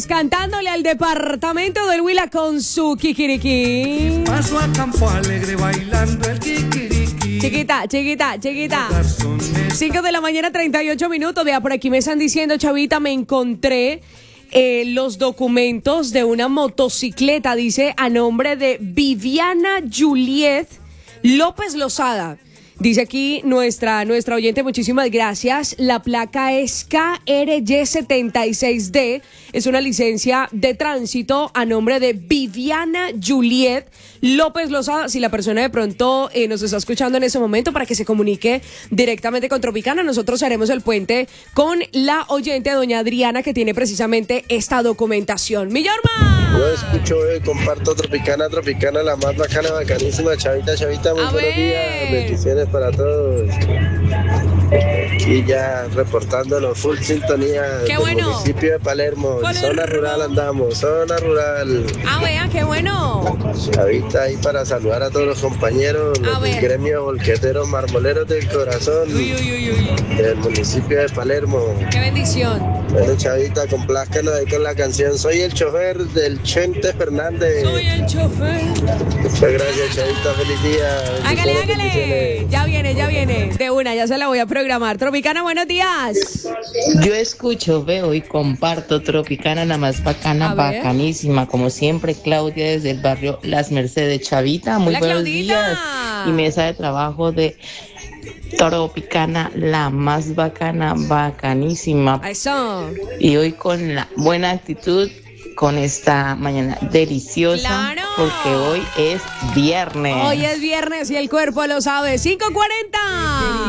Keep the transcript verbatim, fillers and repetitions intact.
cantándole al departamento del Huila con su kikiriki. Paso a Campo Alegre bailando el kikiriki. Chiquita, chiquita, chiquita. cinco de la mañana, treinta y ocho minutos. Vea, por aquí me están diciendo, Chavita, me encontré eh, los documentos de una motocicleta, dice, a nombre de Viviana Juliet López Lozada. Dice aquí nuestra, nuestra oyente, muchísimas gracias. La placa es K R Y setenta y seis D. Es una licencia de tránsito a nombre de Viviana Juliet López Lozada. Si la persona de pronto eh, nos está escuchando en ese momento, para que se comunique directamente con Tropicana, nosotros haremos el puente con la oyente, doña Adriana, que tiene precisamente esta documentación. ¡Mi Yorma! Yo escucho, eh, comparto Tropicana, Tropicana, la más bacana, bacanísima. Chavita, Chavita, muy A buenos ver. días. Bendiciones para todos. Aquí ya reportándonos full sintonía ¡Qué del bueno! municipio de Palermo. Palermo. Zona rural andamos, zona rural. Ah, vea, qué bueno. Chavita, ahí para saludar a todos los compañeros, A los del ver. gremio volqueteros marmoleros del corazón Uy, uy, uy, uy. del municipio de Palermo. Qué bendición. Bueno, Chavita, complázcanos ahí con la canción Soy el chofer del Chente Fernández. Soy el chofer. Muchas gracias, Chavita, feliz día. Hágale, Bendiciones, hágale. bendiciones. Ya viene, ya viene. De una, ya se la voy a programar. Tropicana, buenos días. Yo escucho, veo y comparto Tropicana, la más bacana, A ver. bacanísima. Como siempre, Claudia desde el barrio Las Mercedes. Chavita, muy Hola, buenos Claudita. días. Y mesa de trabajo de Tropicana, la más bacana, bacanísima. Eso. Y hoy con la buena actitud, con esta mañana deliciosa, ¡Claro! porque hoy es viernes. Hoy es viernes y el cuerpo lo sabe. cinco cuarenta.